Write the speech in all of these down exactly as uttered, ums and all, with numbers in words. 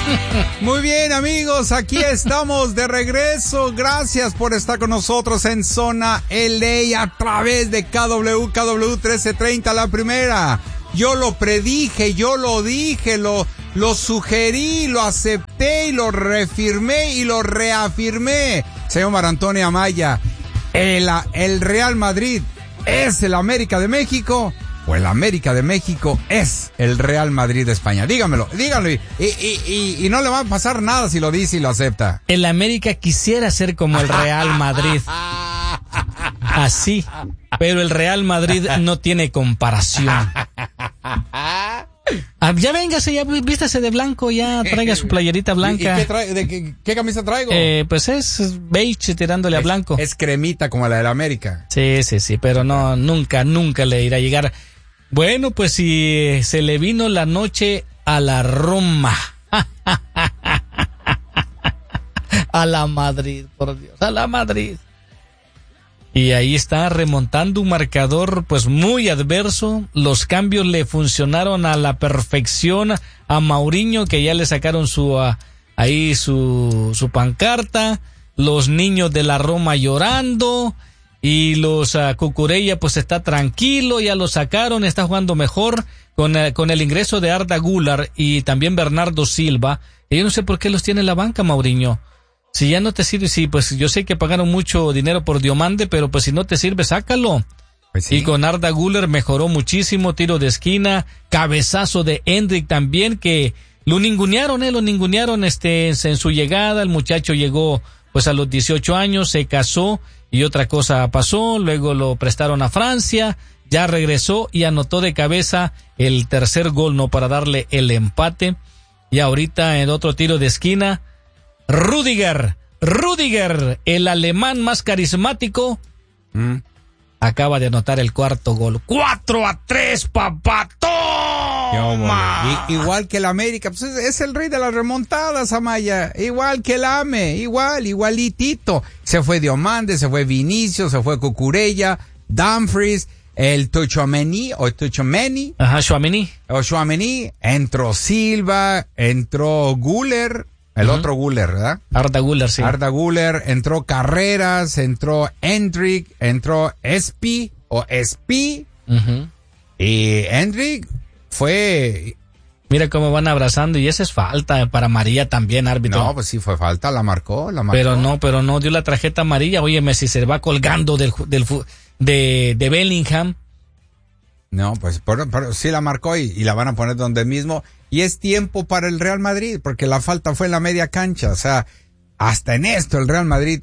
Muy bien, amigos, aquí estamos de regreso. Gracias por estar con nosotros en Zona L A a través de K W K W trece treinta, la primera. Yo lo predije, yo lo dije, lo, lo sugerí, lo acepté y lo reafirmé y lo reafirmé. Señor Marantonio Amaya, el, el Real Madrid es el América de México. O el América de México es el Real Madrid de España. Dígamelo, díganlo. Y, y, y, y no le va a pasar nada si lo dice y lo acepta. El América quisiera ser como el Real Madrid. Así. Pero el Real Madrid no tiene comparación. Ah, ya véngase, ya vístase de blanco, ya traiga su playerita blanca. ¿Y, y qué, trae, de qué, qué camisa traigo? Eh, pues es beige tirándole es, a blanco. Es cremita como la del América. Sí, sí, sí, pero no, nunca, nunca le irá a llegar. Bueno, pues si se le vino la noche a la Roma. A la Madrid, por Dios, a la Madrid. Y ahí está remontando un marcador pues muy adverso. Los cambios le funcionaron a la perfección a Mourinho, que ya le sacaron su uh, ahí su su pancarta. Los niños de la Roma llorando y los uh, Cucurella pues está tranquilo, ya lo sacaron, está jugando mejor con uh, con el ingreso de Arda Güler y también Bernardo Silva. Y yo no sé por qué los tiene en la banca Mourinho. Si ya no te sirve, sí, pues yo sé que pagaron mucho dinero por Diomande, pero pues si no te sirve, sácalo. Pues sí. Y con Arda Güler mejoró muchísimo, tiro de esquina, cabezazo de Endrick también, que lo ningunearon, eh, lo ningunearon este, en su llegada. El muchacho llegó pues a los dieciocho años, se casó y otra cosa pasó, luego lo prestaron a Francia, ya regresó y anotó de cabeza el tercer gol, no, para darle el empate. Y ahorita en otro tiro de esquina, Rüdiger, Rüdiger, el alemán más carismático, mm. acaba de anotar el cuarto gol. ¡Cuatro a tres, papá! ¡Toma! Y, igual que el América, pues es, es el rey de las remontadas, Amaya. Igual que el AME, igual, igualitito. Se fue Diomande, se fue Vinicius, se fue Cucurella, Dumfries, el Tchouaméni, o Tchouaméni. Ajá, Tchouaméni. O Tchouaméni, entró Silva, entró Güler. El uh-huh. otro Güler, ¿verdad? Arda Güler, sí. Arda Güler, entró Carreras, entró Endrick, entró Espi, o Espi. Uh-huh. Y Endrick fue... Mira cómo van abrazando, y esa es falta para María también, árbitro. No, pues sí fue falta, la marcó, la marcó. Pero no, pero no dio la tarjeta amarilla. Óyeme, si se va colgando del, del de, de Bellingham. No, pues pero, pero sí la marcó y, y la van a poner donde mismo. Y es tiempo para el Real Madrid, porque la falta fue en la media cancha. O sea, hasta en esto el Real Madrid.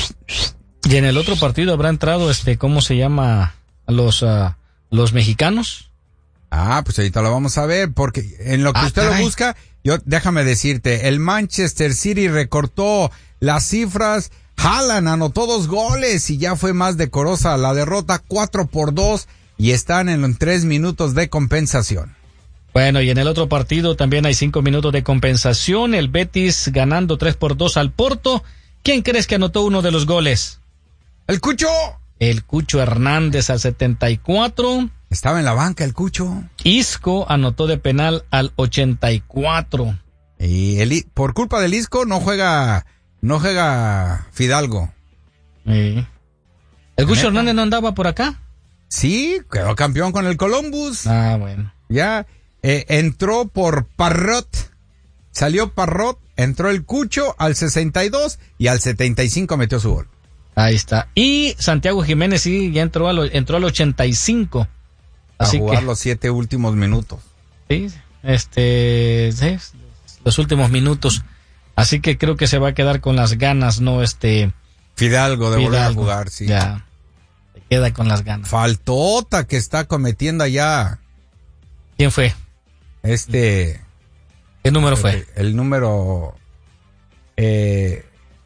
Y en el otro partido habrá entrado, este, ¿cómo se llama? Los, uh, los mexicanos. Ah, pues ahorita lo vamos a ver, porque en lo que ah, usted caray. lo busca, yo, déjame decirte, el Manchester City recortó las cifras. Haaland anotó dos goles y ya fue más decorosa la derrota, cuatro por dos, y están en tres minutos de compensación. Bueno, y en el otro partido también hay cinco minutos de compensación. El Betis ganando tres por dos al Porto. ¿Quién crees que anotó uno de los goles? ¡El Cucho! El Cucho Hernández al setenta y cuatro. Estaba en la banca el Cucho. Isco anotó de penal al ochenta y cuatro. Y el, por culpa del Isco no juega, no juega Fidalgo. Sí. ¿El Cucho Hernández no andaba por acá? Sí, quedó campeón con el Columbus. Ah, bueno. Ya. Eh, entró por Parrot, salió Parrot, entró el Cucho al sesenta y dos y al setenta y cinco metió su gol. Ahí está. Y Santiago Jiménez sí, ya entró al, entró al ochenta y cinco. Así a jugar que, los siete últimos minutos. Sí, este, sí, los últimos minutos. Así que creo que se va a quedar con las ganas, ¿no? Este. Fidalgo de Fidalgo, volver a jugar, sí. Ya, se queda con las ganas. Faltota que está cometiendo allá. ¿Quién fue? Este. ¿Qué número fue? El, el número. Eh,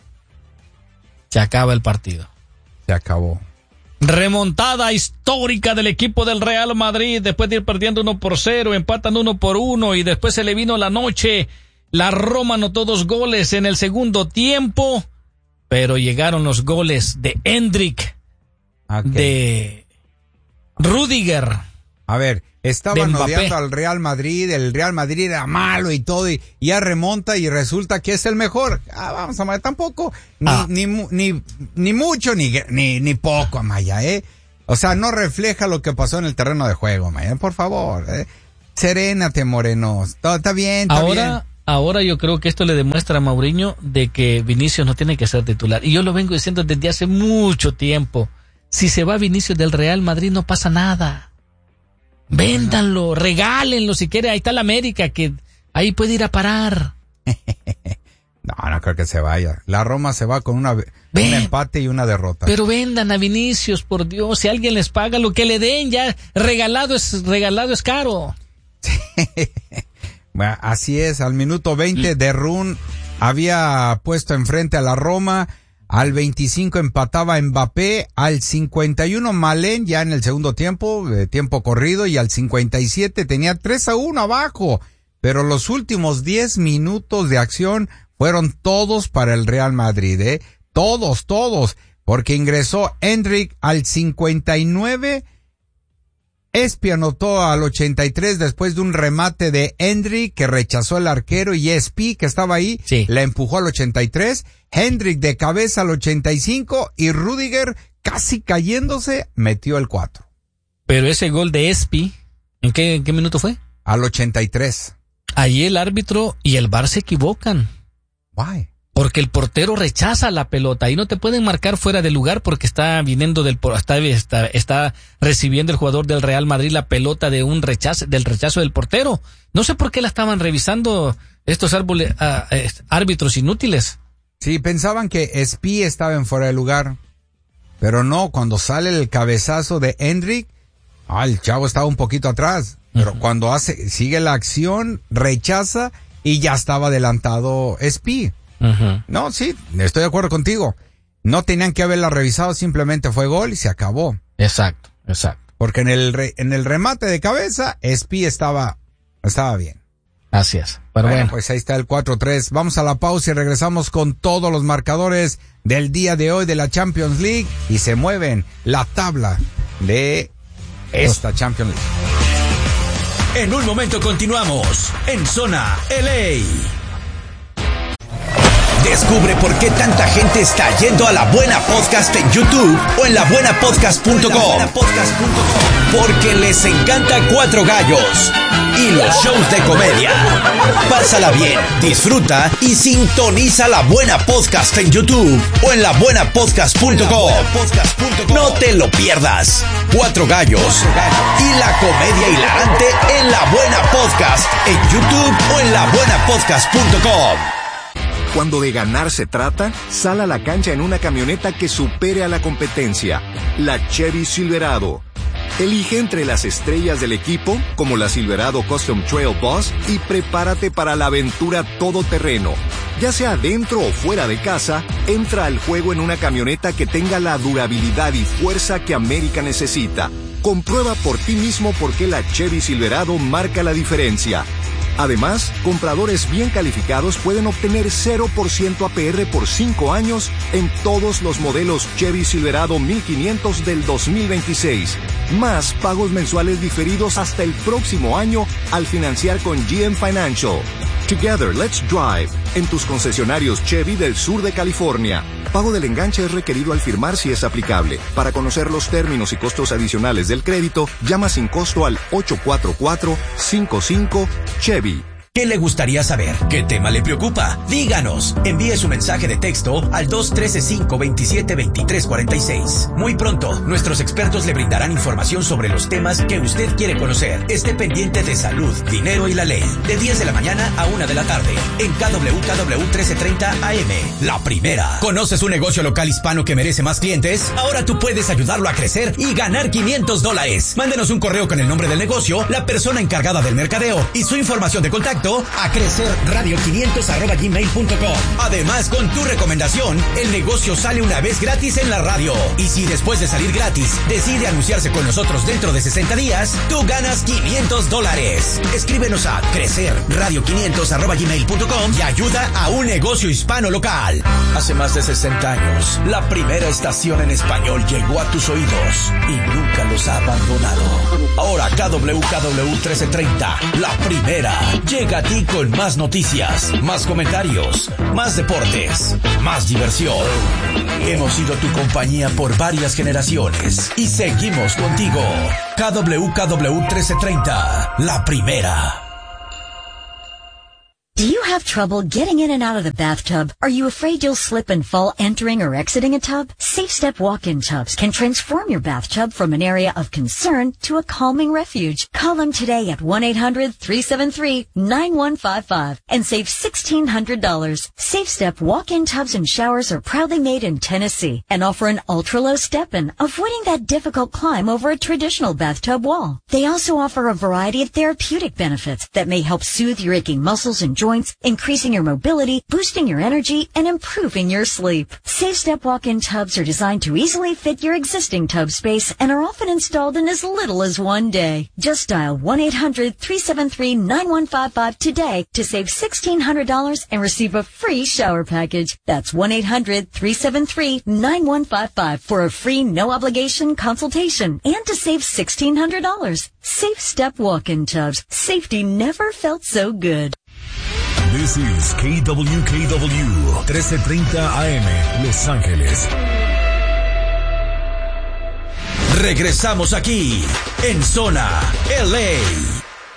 se acaba el partido. Se acabó. Remontada histórica del equipo del Real Madrid. Después de ir perdiendo uno por cero, empatan uno por uno y después se le vino la noche. La Roma anotó dos goles en el segundo tiempo, pero llegaron los goles de Endrick, okay. de Rüdiger A ver, estaban odiando al Real Madrid, el Real Madrid era malo y todo, y, y ya remonta y resulta que es el mejor. Ah, vamos, Amaya, tampoco, ni, ah. ni, ni, ni mucho ni, ni, ni poco, Amaya, ¿eh? O sea, no refleja lo que pasó en el terreno de juego, Amaya, por favor, ¿eh? Serénate, Moreno, todo está bien, está ahora, bien. Ahora yo creo que esto le demuestra a Mourinho de que Vinicius no tiene que ser titular. Y yo lo vengo diciendo desde hace mucho tiempo. Si se va Vinicius del Real Madrid no pasa nada. Véndanlo, regálenlo si quiere. Ahí está la América, que ahí puede ir a parar. No, no creo que se vaya. La Roma se va con una, un empate y una derrota. Pero vendan a Vinicius, por Dios. Si alguien les paga lo que le den, ya regalado es, regalado es caro. Bueno, así es. Al minuto veinte, De Run había puesto enfrente a la Roma. Al veinticinco empataba Mbappé, al cincuenta y uno Malén ya en el segundo tiempo, de tiempo corrido, y al cincuenta y siete tenía tres a uno abajo, pero los últimos diez minutos de acción fueron todos para el Real Madrid, eh, todos, todos, porque ingresó Endrick al cincuenta y nueve, Espi anotó al ochenta y tres después de un remate de Endrick que rechazó el arquero, y Espi, que estaba ahí, sí, la empujó al ochenta y tres, Hendrick de cabeza al ochenta y cinco y Rüdiger, casi cayéndose, metió el cuatro. Pero ese gol de Espi, ¿en qué, en qué minuto fue? Al ochenta y tres. Ahí el árbitro y el V A R se equivocan. Why? Porque el portero rechaza la pelota y no te pueden marcar fuera de lugar porque está viniendo del está, está, está recibiendo el jugador del Real Madrid la pelota de un rechazo, del rechazo del portero. No sé por qué la estaban revisando estos árboles, uh, árbitros inútiles. Sí, pensaban que Espi estaba en fuera de lugar, pero no, cuando sale el cabezazo de Endrick, ah, el chavo estaba un poquito atrás, pero uh-huh. cuando hace, sigue la acción, rechaza y ya estaba adelantado Espi. Uh-huh. No, sí, estoy de acuerdo contigo. No tenían que haberla revisado, simplemente fue gol y se acabó. Exacto, exacto. Porque en el re, en el remate de cabeza, Espi estaba, estaba bien. Así es. Pero bueno, bueno, pues ahí está el cuatro tres. Vamos a la pausa y regresamos con todos los marcadores del día de hoy de la Champions League y se mueven la tabla de esta Champions League. En un momento continuamos en Zona L A. Descubre por qué tanta gente está yendo a La Buena Podcast en YouTube o en la buena podcast punto com. Porque les encanta Cuatro Gallos y los shows de comedia. Pásala bien, disfruta y sintoniza La Buena Podcast en YouTube o en la buena podcast punto com. No te lo pierdas. Cuatro Gallos y la comedia hilarante en La Buena Podcast en YouTube o en la buena podcast punto com. Cuando de ganar se trata, sal a la cancha en una camioneta que supere a la competencia, la Chevy Silverado. Elige entre las estrellas del equipo, como la Silverado Custom Trail Boss, y prepárate para la aventura todoterreno. Ya sea dentro o fuera de casa, entra al juego en una camioneta que tenga la durabilidad y fuerza que América necesita. Comprueba por ti mismo por qué la Chevy Silverado marca la diferencia. Además, compradores bien calificados pueden obtener cero por ciento A P R por cinco años en todos los modelos Chevy Silverado mil quinientos del dos mil veintiséis. Más pagos mensuales diferidos hasta el próximo año al financiar con G M Financial. Together, let's drive. En tus concesionarios Chevy del sur de California. Pago del enganche es requerido al firmar si es aplicable. Para conocer los términos y costos adicionales del crédito, llama sin costo al ocho cuatro cuatro, cinco cinco, Chevy. ¿Qué le gustaría saber? ¿Qué tema le preocupa? Díganos. Envíe su mensaje de texto al dos uno tres cinco dos siete dos tres cuatro seis. Muy pronto, nuestros expertos le brindarán información sobre los temas que usted quiere conocer. Esté pendiente de salud, dinero y la ley. De diez de la mañana a una de la tarde. En K W K W trece treinta A M. La primera. ¿Conoces un negocio local hispano que merece más clientes? Ahora tú puedes ayudarlo a crecer y ganar quinientos dólares. Mándenos un correo con el nombre del negocio, la persona encargada del mercadeo y su información de contacto contacto a crecer radio quinientos arroba gmail punto com. Además, con tu recomendación, el negocio sale una vez gratis en la radio. Y si después de salir gratis decide anunciarse con nosotros dentro de sesenta días, tú ganas quinientos dólares. Escríbenos a crecer radio quinientos arroba gmail punto com y ayuda a un negocio hispano local. Hace más de sesenta años, la primera estación en español llegó a tus oídos y nunca los ha abandonado. Ahora K W K W trece treinta, la primera, llega a ti con más noticias, más comentarios, más deportes, más diversión. Hemos sido tu compañía por varias generaciones y seguimos contigo. K W K W trece treinta, la primera. Do you have trouble getting in and out of the bathtub? Are you afraid you'll slip and fall entering or exiting a tub? Safe Step walk-in tubs can transform your bathtub from an area of concern to a calming refuge. Call them today at one eight hundred three seven three nine one five five and save sixteen hundred dollars. Safe Step walk-in tubs and showers are proudly made in Tennessee and offer an ultra-low step-in, avoiding that difficult climb over a traditional bathtub wall. They also offer a variety of therapeutic benefits that may help soothe your aching muscles and joints, increasing your mobility, boosting your energy, and improving your sleep. Safe Step walk-in tubs are designed to easily fit your existing tub space and are often installed in as little as one day. Just dial one eight hundred three seven three nine one five five today to save sixteen hundred dollars and receive a free shower package. That's one eight hundred three seven three nine one five five for a free no-obligation consultation and to save sixteen hundred dollars. Safe Step walk-in tubs. Safety never felt so good. This is K W K W trece treinta A M, Los Ángeles. Regresamos aquí, en Zona L A.